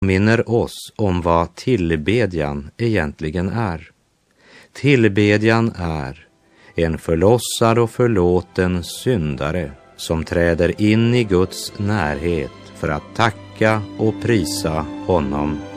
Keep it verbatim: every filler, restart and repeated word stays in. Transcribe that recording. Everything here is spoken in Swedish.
minner oss om vad tillbedjan egentligen är. Tillbedjan är en förlossad och förlåten syndare som träder in i Guds närhet för att tacka och prisa honom